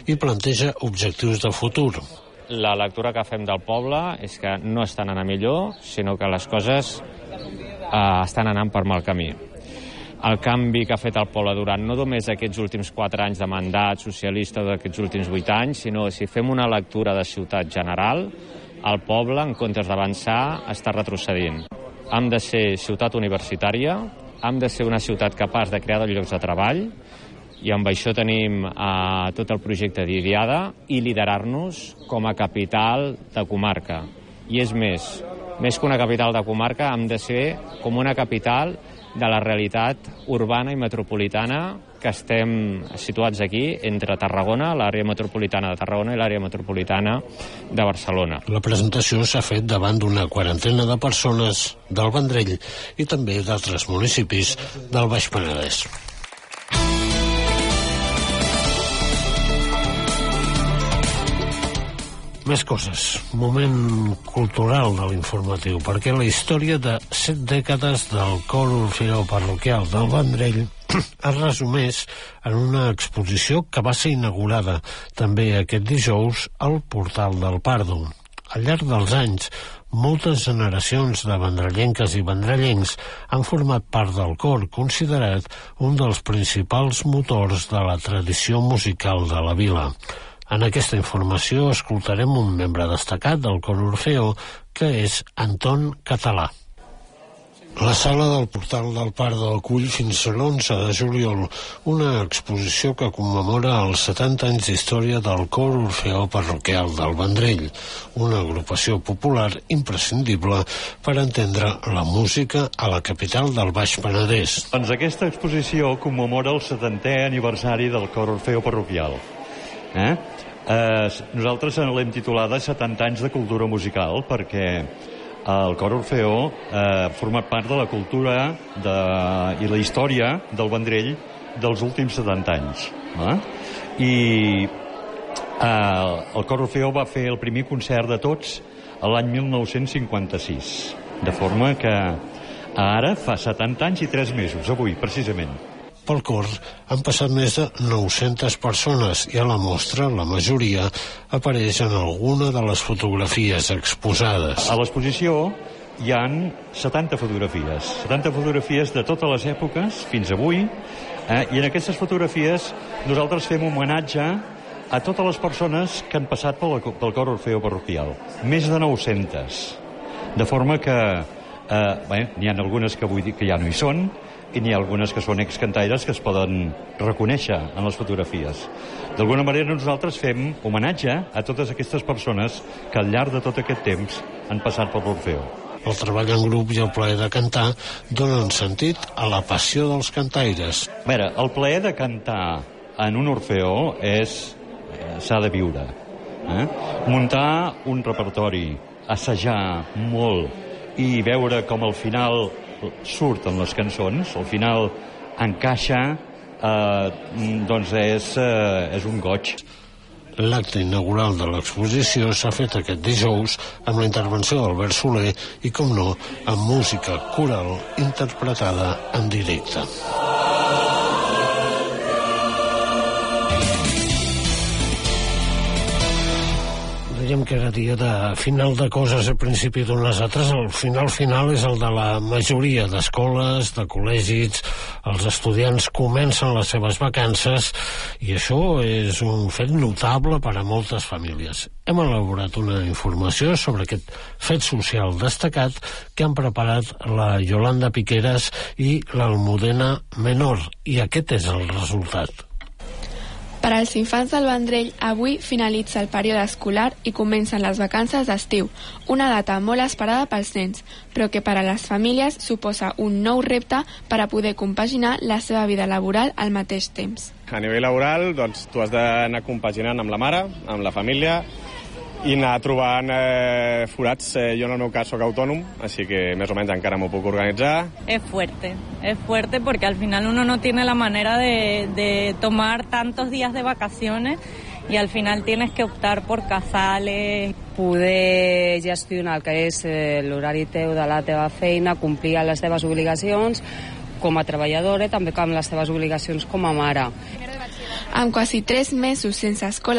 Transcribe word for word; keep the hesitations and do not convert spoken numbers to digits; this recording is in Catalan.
i planteja objectius de futur. La lectura que fem del poble és que no estan anant millor, sinó que les coses eh, estan anant per mal camí. El canvi que ha fet el poble durant no només aquests últims quatre anys de mandat socialista o d'aquests últims vuit anys, sinó si fem una lectura de ciutat general, el poble, en comptes d'avançar, està retrocedint. Hem de ser ciutat universitària, hem de ser una ciutat capaç de crear llocs de treball, i amb això tenim eh, tot el projecte d'Idiada i liderar-nos com a capital de comarca. I és més, més que una capital de comarca, hem de ser com una capital de la realitat urbana i metropolitana que estem situats aquí entre Tarragona, l'àrea metropolitana de Tarragona i l'àrea metropolitana de Barcelona. La presentació s'ha fet davant d'una quarantena de persones del Vendrell i també d'altres municipis del Baix Penedès. Més coses. Moment cultural de l'informatiu, perquè la història de set dècades del cor Orfeó Parroquial del Vendrell es resumeix en una exposició que va ser inaugurada també aquest dijous al Portal del Pardo. Al llarg dels anys, moltes generacions de vendrellenques i vendrellencs han format part del cor, considerat un dels principals motors de la tradició musical de la vila. En aquesta informació escoltarem un membre destacat del cor Orfeó, que és Anton Català. La sala del Portal del Pardo acull fins a l'onze de juliol una exposició que commemora els setanta anys d'història del cor Orfeó Parroquial del Vendrell, una agrupació popular imprescindible per entendre la música a la capital del Baix Penedès. Doncs aquesta exposició commemora el setantè aniversari del cor Orfeó Parroquial. Eh? Eh, nosaltres l'hem titulada setanta anys de cultura musical perquè el cor Orfeó ha eh, format part de la cultura de, i la història del Vendrell dels últims setanta anys. Eh? I eh, el cor Orfeó va fer el primer concert de tots l'any mil nou-cents cinquanta-sis, de forma que ara fa setanta anys i tres mesos, avui, precisament. Pel cor han passat més de nou-centes persones i a la mostra la majoria apareix en alguna de les fotografies exposades. A l'exposició hi han setanta fotografies, setanta fotografies de totes les èpoques fins avui, eh, i en aquestes fotografies nosaltres fem homenatge a totes les persones que han passat pel, pel cor Orfeó Parroquial, més de nou-centes, de forma que eh, bé, n'hi ha algunes que vull dir que ja no hi són, i n'hi ha algunes que són excantaires que es poden reconèixer en les fotografies. D'alguna manera nosaltres fem homenatge a totes aquestes persones que al llarg de tot aquest temps han passat per l'Orfeó. El treball en grup i el plaer de cantar donen sentit a la passió dels cantaires. A veure, el plaer de cantar en un Orfeó és eh, s'ha de viure. Eh? Muntar un repertori, assajar molt i veure com al final surten les cançons, al final encaixa, eh, doncs és, eh, és un goig. L'acte inaugural de l'exposició s'ha fet aquest dijous amb la intervenció d'Albert Soler i, com no, amb música coral interpretada en directe. Dèiem que era dia de final de coses a principi d'unes altres. El final final és el de la majoria d'escoles, de col·legis. Els estudiants comencen les seves vacances i això és un fet notable per a moltes famílies. Hem elaborat una informació sobre aquest fet social destacat que han preparat la Yolanda Piqueras i l'Almudena Menor, i aquest és el resultat. Per als infants del Vendrell, avui finalitza el període escolar i comencen les vacances d'estiu, una data molt esperada pels nens, però que per a les famílies suposa un nou repte per a poder compaginar la seva vida laboral al mateix temps. A nivell laboral, doncs, tu has d'anar compaginant amb la mare, amb la família, i anar trobant eh, forats. Eh, jo en el meu cas soc autònom, així que més o menys encara m'ho puc organitzar. Es fuerte, es fuerte porque al final uno no tiene la manera de, de tomar tantos días de vacaciones y al final tienes que optar por casales. Poder gestionar el que és eh, l'horari teu de la teva feina, complir les teves obligacions com a treballadora, també amb les teves obligacions com a mare. Amb quasi tres mesos sense escola